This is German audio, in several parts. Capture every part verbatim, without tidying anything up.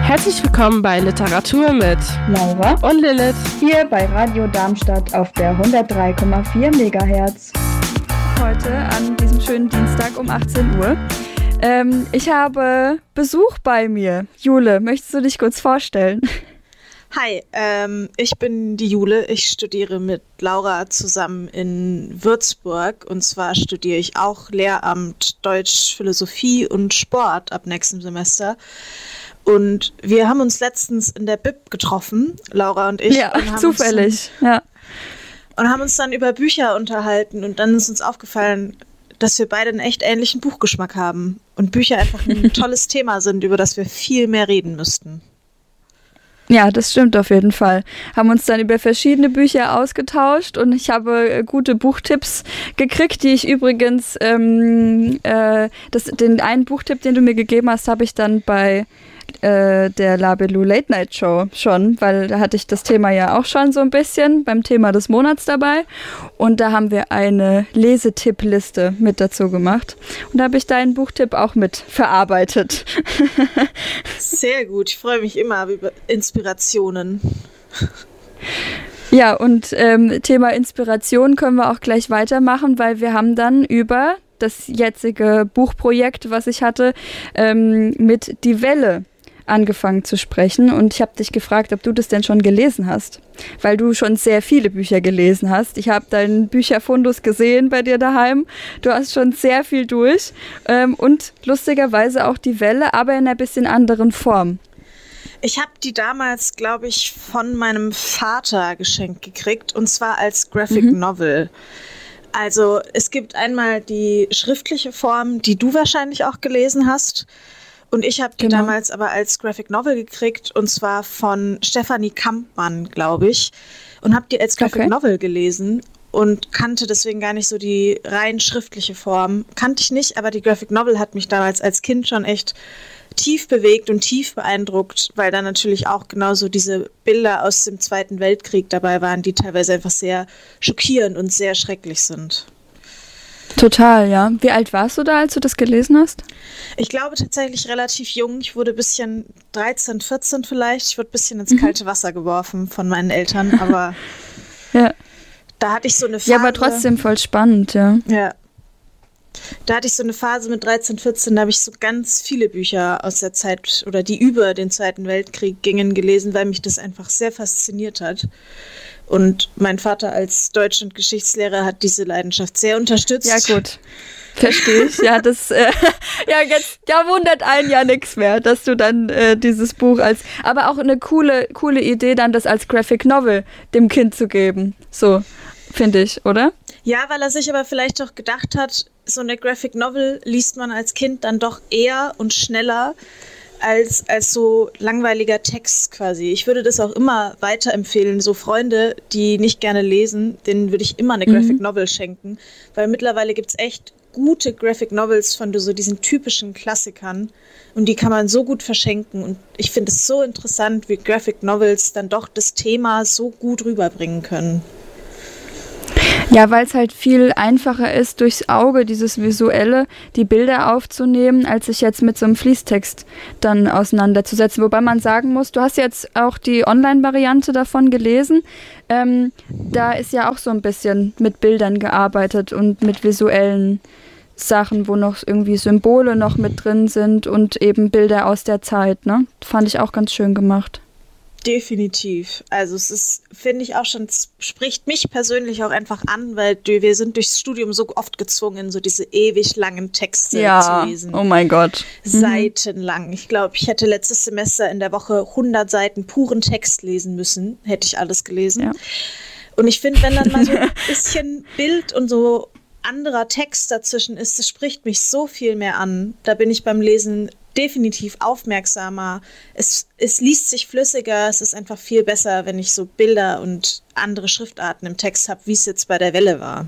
Herzlich willkommen bei Literatur mit Laura und Lilith hier bei Radio Darmstadt auf der hundertdrei Komma vier Megahertz. Heute an diesem schönen Dienstag um achtzehn Uhr. Ähm, ich habe Besuch bei mir. Jule, möchtest du dich kurz vorstellen? Hi, ähm, ich bin die Jule. Ich studiere mit Laura zusammen in Würzburg. Und zwar studiere ich auch Lehramt Deutsch, Philosophie und Sport ab nächstem Semester. Und wir haben uns letztens in der B I B getroffen, Laura und ich. Ja, und haben zufällig. Uns, ja. Und haben uns dann über Bücher unterhalten. Und dann ist uns aufgefallen, dass wir beide einen echt ähnlichen Buchgeschmack haben. Und Bücher einfach ein tolles Thema sind, über das wir viel mehr reden müssten. Ja, das stimmt auf jeden Fall. Haben uns dann über verschiedene Bücher ausgetauscht und ich habe gute Buchtipps gekriegt, die ich übrigens, ähm, äh, das, den einen Buchtipp, den du mir gegeben hast, habe ich dann bei äh, der Labelou Late Night Show schon, weil da hatte ich das Thema ja auch schon so ein bisschen beim Thema des Monats dabei und da haben wir eine Lesetippliste mit dazu gemacht und da habe ich deinen Buchtipp auch mit verarbeitet. Sehr gut, ich freue mich immer über Inspirationen. Ja, und ähm, Thema Inspiration können wir auch gleich weitermachen, weil wir haben dann über das jetzige Buchprojekt, was ich hatte, ähm, mit Die Welle angefangen zu sprechen und ich habe dich gefragt, ob du das denn schon gelesen hast, weil du schon sehr viele Bücher gelesen hast. Ich habe deinen Bücherfundus gesehen bei dir daheim. Du hast schon sehr viel durch ähm, und lustigerweise auch Die Welle, aber in einer bisschen anderen Form. Ich habe die damals, glaube ich, von meinem Vater geschenkt gekriegt und zwar als Graphic mhm. Novel. Also es gibt einmal die schriftliche Form, die du wahrscheinlich auch gelesen hast. Und ich habe die genau. damals aber als Graphic Novel gekriegt und zwar von Stefanie Kampmann, glaube ich. Und habe die als Graphic okay. Novel gelesen und kannte deswegen gar nicht so die rein schriftliche Form. Kannte ich nicht, aber die Graphic Novel hat mich damals als Kind schon echt tief bewegt und tief beeindruckt, weil da natürlich auch genauso diese Bilder aus dem Zweiten Weltkrieg dabei waren, die teilweise einfach sehr schockierend und sehr schrecklich sind. Total, ja. Wie alt warst du da, als du das gelesen hast? Ich glaube tatsächlich relativ jung. Ich wurde ein bisschen dreizehn, vierzehn vielleicht. Ich wurde ein bisschen ins kalte Wasser geworfen von meinen Eltern, aber ja. da hatte ich so eine Phase. Ja, aber trotzdem voll spannend, ja. Ja. Da hatte ich so eine Phase mit dreizehn, vierzehn, da habe ich so ganz viele Bücher aus der Zeit oder die über den Zweiten Weltkrieg gingen gelesen, weil mich das einfach sehr fasziniert hat. Und mein Vater als Deutsch- und Geschichtslehrer hat diese Leidenschaft sehr unterstützt. Ja gut, verstehe ich. Ja, das äh, ja, jetzt, ja, wundert einen ja nichts mehr, dass du dann äh, dieses Buch als, aber auch eine coole, coole Idee, dann das als Graphic Novel dem Kind zu geben. So, finde ich, oder? Ja, weil er sich aber vielleicht doch gedacht hat, so eine Graphic Novel liest man als Kind dann doch eher und schneller als, als so langweiliger Text quasi. Ich würde das auch immer weiterempfehlen. So Freunde, die nicht gerne lesen, denen würde ich immer eine Graphic mhm. Novel schenken, weil mittlerweile gibt es echt gute Graphic Novels von so diesen typischen Klassikern und die kann man so gut verschenken und ich finde es so interessant, wie Graphic Novels dann doch das Thema so gut rüberbringen können. Ja, weil es halt viel einfacher ist, durchs Auge dieses Visuelle die Bilder aufzunehmen, als sich jetzt mit so einem Fließtext dann auseinanderzusetzen. Wobei man sagen muss, du hast jetzt auch die Online-Variante davon gelesen. Ähm, da ist ja auch so ein bisschen mit Bildern gearbeitet und mit visuellen Sachen, wo noch irgendwie Symbole noch mit drin sind und eben Bilder aus der Zeit, ne? Fand ich auch ganz schön gemacht. Definitiv. Also es ist, finde ich auch schon, es spricht mich persönlich auch einfach an, weil wir sind durchs Studium so oft gezwungen, so diese ewig langen Texte ja, zu lesen. Oh mein Gott. Seitenlang. Ich glaube, ich hätte letztes Semester in der Woche hundert Seiten puren Text lesen müssen. Hätte ich alles gelesen. Ja. Und ich finde, wenn dann mal so ein bisschen Bild und so anderer Text dazwischen ist, das spricht mich so viel mehr an. Da bin ich beim Lesen definitiv aufmerksamer. Es, es liest sich flüssiger, es ist einfach viel besser, wenn ich so Bilder und andere Schriftarten im Text habe, wie es jetzt bei der Welle war.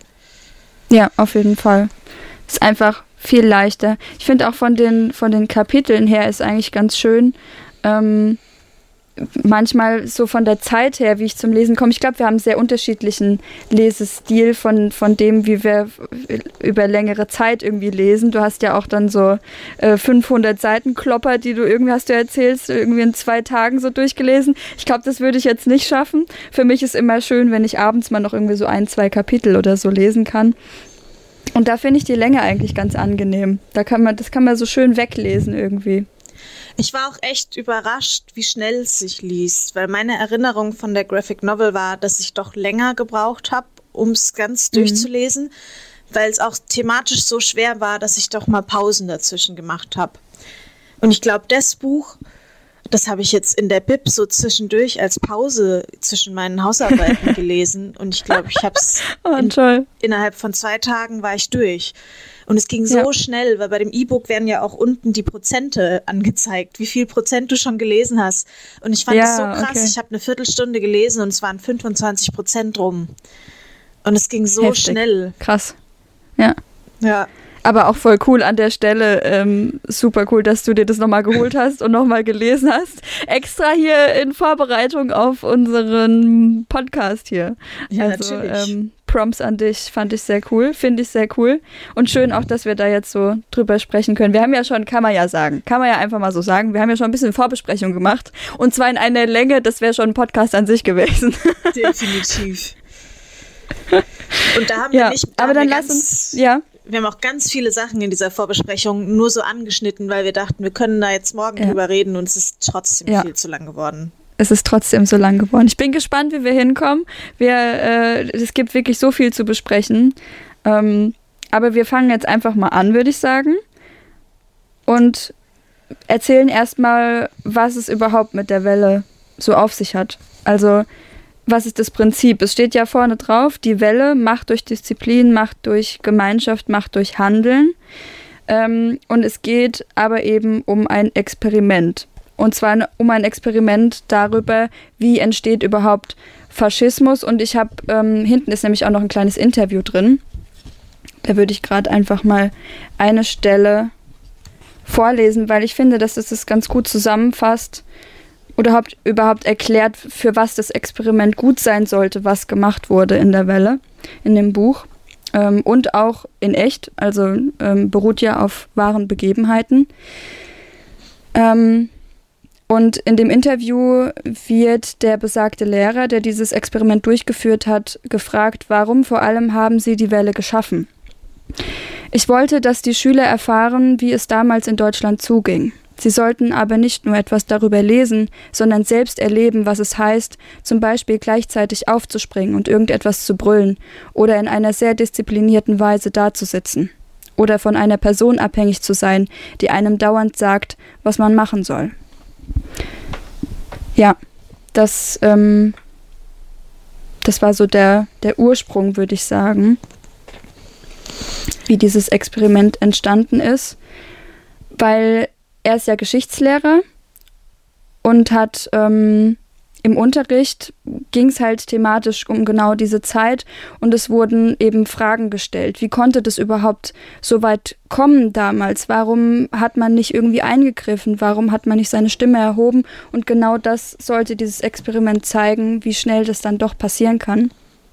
Ja, auf jeden Fall. Ist einfach viel leichter. Ich finde auch von den, von den Kapiteln her ist eigentlich ganz schön, ähm, manchmal so von der Zeit her, wie ich zum Lesen komme. Ich glaube, wir haben einen sehr unterschiedlichen Lesestil von, von dem, wie wir über längere Zeit irgendwie lesen. Du hast ja auch dann so äh, fünfhundert Seiten Klopper, die du irgendwie, hast du erzählst, irgendwie in zwei Tagen so durchgelesen. Ich glaube, das würde ich jetzt nicht schaffen. Für mich ist immer schön, wenn ich abends mal noch irgendwie so ein, zwei Kapitel oder so lesen kann. Und da finde ich die Länge eigentlich ganz angenehm. Da kann man, das kann man so schön weglesen irgendwie. Ich war auch echt überrascht, wie schnell es sich liest, weil meine Erinnerung von der Graphic Novel war, dass ich doch länger gebraucht habe, um es ganz mhm. durchzulesen, weil es auch thematisch so schwer war, dass ich doch mal Pausen dazwischen gemacht habe. Und ich glaube, das Buch, das habe ich jetzt in der Bib so zwischendurch als Pause zwischen meinen Hausarbeiten gelesen und ich glaube, ich habe es oh, in, innerhalb von zwei Tagen war ich durch. Und es ging so ja. schnell, weil bei dem E-Book werden ja auch unten die Prozente angezeigt, wie viel Prozent du schon gelesen hast. Und ich fand ja, das so krass, okay. ich habe eine Viertelstunde gelesen und es waren fünfundzwanzig Prozent rum. Und es ging so Heftig. schnell. Krass. Ja. Ja. Aber auch voll cool an der Stelle, ähm, super cool, dass du dir das nochmal geholt hast und nochmal gelesen hast. Extra hier in Vorbereitung auf unseren Podcast hier. Ja, also, natürlich. Ähm, Prompts an dich fand ich sehr cool, finde ich sehr cool. Und schön auch, dass wir da jetzt so drüber sprechen können. Wir haben ja schon, kann man ja sagen, kann man ja einfach mal so sagen, wir haben ja schon ein bisschen Vorbesprechung gemacht. Und zwar in einer Länge, das wäre schon ein Podcast an sich gewesen. Definitiv. Und da haben wir ja, nicht... Da aber dann wir lass ganz, uns, ja. Wir haben auch ganz viele Sachen in dieser Vorbesprechung nur so angeschnitten, weil wir dachten, wir können da jetzt morgen ja. drüber reden und es ist trotzdem ja. viel zu lang geworden. Es ist trotzdem so lang geworden. Ich bin gespannt, wie wir hinkommen. Wir, äh, es gibt wirklich so viel zu besprechen. Ähm, aber wir fangen jetzt einfach mal an, würde ich sagen. Und erzählen erstmal, was es überhaupt mit der Welle so auf sich hat. Also, was ist das Prinzip? Es steht ja vorne drauf, die Welle, Macht durch Disziplin, Macht durch Gemeinschaft, Macht durch Handeln. Ähm, und es geht aber eben um ein Experiment. Und zwar um ein Experiment darüber, wie entsteht überhaupt Faschismus. Und ich habe, ähm, hinten ist nämlich auch noch ein kleines Interview drin. Da würde ich gerade einfach mal eine Stelle vorlesen, weil ich finde, dass das das ganz gut zusammenfasst oder überhaupt, überhaupt erklärt, für was das Experiment gut sein sollte, was gemacht wurde in der Welle, in dem Buch. Ähm, und auch in echt, also ähm, beruht ja auf wahren Begebenheiten. Ähm, Und in dem Interview wird der besagte Lehrer, der dieses Experiment durchgeführt hat, gefragt, warum vor allem haben Sie die Welle geschaffen? Ich wollte, dass die Schüler erfahren, wie es damals in Deutschland zuging. Sie sollten aber nicht nur etwas darüber lesen, sondern selbst erleben, was es heißt, zum Beispiel gleichzeitig aufzuspringen und irgendetwas zu brüllen oder in einer sehr disziplinierten Weise dazusitzen oder von einer Person abhängig zu sein, die einem dauernd sagt, was man machen soll. Ja, das, ähm, das war so der, der Ursprung, würde ich sagen, wie dieses Experiment entstanden ist, weil er ist ja Geschichtslehrer und hat ähm, im Unterricht ging es halt thematisch um genau diese Zeit und es wurden eben Fragen gestellt. Wie konnte das überhaupt so weit kommen damals? Warum hat man nicht irgendwie eingegriffen? Warum hat man nicht seine Stimme erhoben? Und genau das sollte dieses Experiment zeigen, wie schnell das dann doch passieren kann.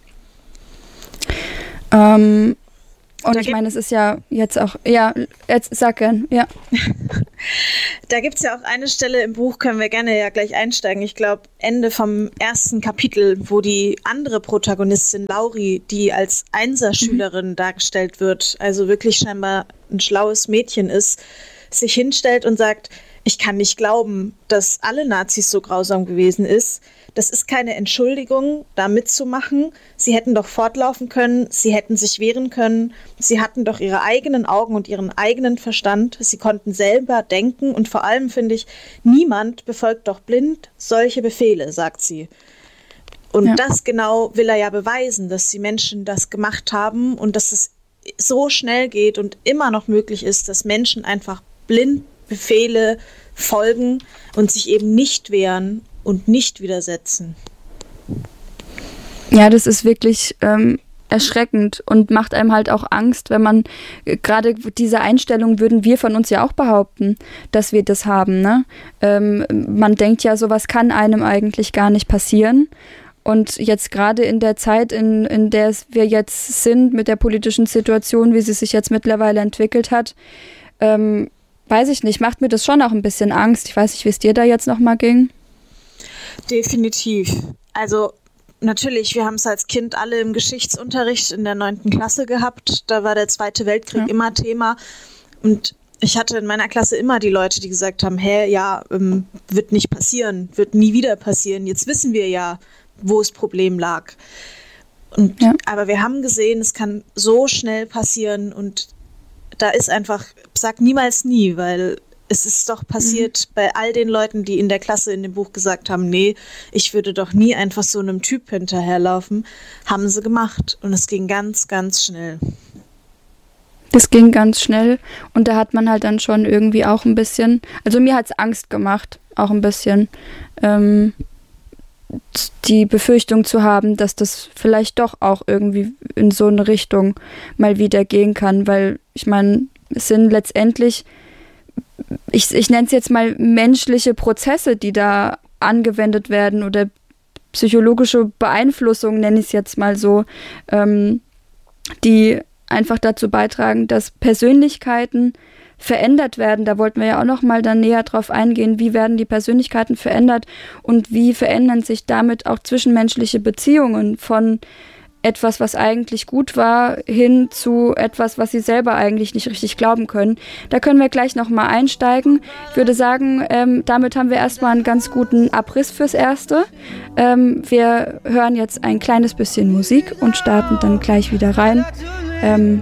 Ähm, und da ich meine, es ist ja jetzt auch, ja, jetzt sag gern, ja. Da gibt es ja auch eine Stelle im Buch, können wir gerne ja gleich einsteigen. Ich glaube, Ende vom ersten Kapitel, wo die andere Protagonistin, Lauri, die als Einserschülerin mhm. dargestellt wird, also wirklich scheinbar ein schlaues Mädchen ist, sich hinstellt und sagt, ich kann nicht glauben, dass alle Nazis so grausam gewesen ist. Das ist keine Entschuldigung, da mitzumachen. Sie hätten doch fortlaufen können, sie hätten sich wehren können. Sie hatten doch ihre eigenen Augen und ihren eigenen Verstand. Sie konnten selber denken und vor allem finde ich, niemand befolgt doch blind solche Befehle, sagt sie. Und ja. das genau will er ja beweisen, dass die Menschen das gemacht haben und dass es so schnell geht und immer noch möglich ist, dass Menschen einfach blind Befehle folgen und sich eben nicht wehren und nicht widersetzen. Ja, das ist wirklich ähm, erschreckend und macht einem halt auch Angst, wenn man, gerade diese Einstellung würden wir von uns ja auch behaupten, dass wir das haben, ne? Ähm, man denkt ja, sowas kann einem eigentlich gar nicht passieren. Und jetzt gerade in der Zeit, in, in der wir jetzt sind, mit der politischen Situation, wie sie sich jetzt mittlerweile entwickelt hat, ähm, weiß ich nicht, macht mir das schon auch ein bisschen Angst. Ich weiß nicht, wie es dir da jetzt nochmal ging. Definitiv. Also natürlich, wir haben es als Kind alle im Geschichtsunterricht in der neunten Klasse gehabt. Da war der Zweite Weltkrieg ja. immer Thema. Und ich hatte in meiner Klasse immer die Leute, die gesagt haben, hä, ja, ähm, wird nicht passieren, wird nie wieder passieren. Jetzt wissen wir ja, wo das Problem lag. Und, ja. Aber wir haben gesehen, es kann so schnell passieren und da ist einfach, sag niemals nie, weil es ist doch passiert mhm. bei all den Leuten, die in der Klasse in dem Buch gesagt haben, nee, ich würde doch nie einfach so einem Typ hinterherlaufen, haben sie gemacht und es ging ganz, ganz schnell. Das ging ganz schnell und da hat man halt dann schon irgendwie auch ein bisschen, also mir hat es Angst gemacht, auch ein bisschen, ähm, die Befürchtung zu haben, dass das vielleicht doch auch irgendwie in so eine Richtung mal wieder gehen kann, weil ich meine, es sind letztendlich, ich, ich nenne es jetzt mal menschliche Prozesse, die da angewendet werden oder psychologische Beeinflussung, nenne ich es jetzt mal so, ähm, die einfach dazu beitragen, dass Persönlichkeiten verändert werden. Da wollten wir ja auch noch mal dann näher drauf eingehen, wie werden die Persönlichkeiten verändert und wie verändern sich damit auch zwischenmenschliche Beziehungen von etwas, was eigentlich gut war, hin zu etwas, was sie selber eigentlich nicht richtig glauben können. Da können wir gleich noch mal einsteigen. Ich würde sagen, ähm, damit haben wir erstmal einen ganz guten Abriss fürs Erste. Ähm, wir hören jetzt ein kleines bisschen Musik und starten dann gleich wieder rein. Ähm,